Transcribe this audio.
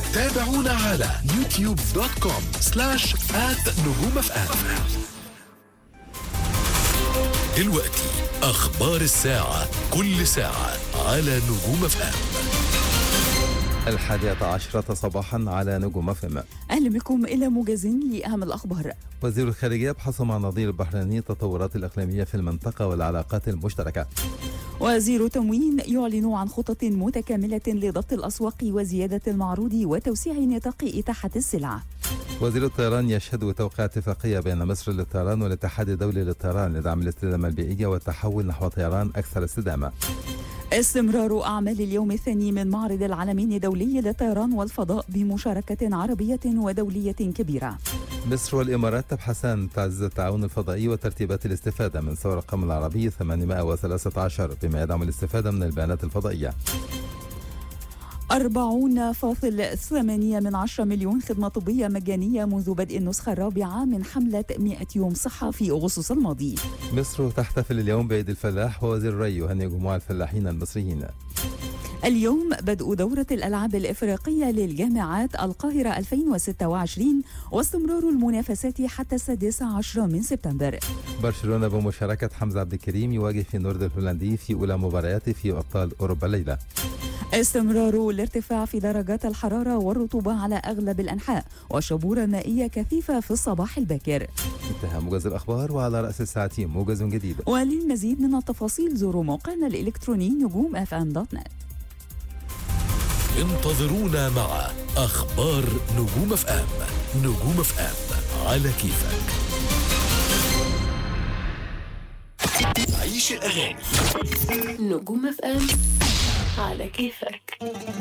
تابعونا على youtube.com/@نجوم اف ام. دلوقتي أخبار الساعة، كل ساعة على نجوم اف ام. 11 صباحا على نجوم اف ام. أهلا بكم إلى موجز لأهم الأخبار. وزير الخارجية يبحث مع النظير البحريني التطورات الإقليمية في المنطقة والعلاقات المشتركة. وزير التموين يعلن عن خطط متكاملة لضبط الأسواق وزيادة المعروض وتوسيع نطاق إتاحة السلع. وزير الطيران يشهد توقيع اتفاقية بين مصر للطيران والاتحاد الدولي للطيران لدعم الاستدامة البيئية والتحول نحو طيران أكثر استدامة. استمرار أعمال اليوم الثاني من معرض العالمين الدولي للطيران والفضاء بمشاركة عربية ودولية كبيرة. مصر والإمارات تبحثان تعزيز التعاون الفضائي وترتيبات الاستفادة من ثور القمر العربي 813 بما يدعم الاستفادة من البيانات الفضائية. 40.8 مليون خدمة طبية مجانية منذ بدء النسخة الرابعة من حملة 100 يوم صحة في أغسطس الماضي. مصر تحتفل اليوم بعيد الفلاح، ووزير الري يهنئ جموع الفلاحين المصريين. اليوم بدء دورة الألعاب الإفريقية للجامعات القاهرة 2026 واستمرار المنافسات حتى 16 من سبتمبر. برشلونة بمشاركة حمزة عبد الكريم يواجه في نورد الهولندي في أولى مبارياته في أبطال أوروبا الليلة. استمرار الارتفاع في درجات الحرارة والرطوبة على أغلب الأنحاء وشبورة مائية كثيفة في الصباح الباكر. انتهى موجز الأخبار، وعلى رأس الساعة موجز جديد. وللمزيد من التفاصيل زوروا موقعنا الإلكتروني نجوم.fm.net. انتظرونا مع أخبار نجوم اف ام. نجوم اف ام على كيفك. عيش الأغاني. نجوم اف ام على كيفك.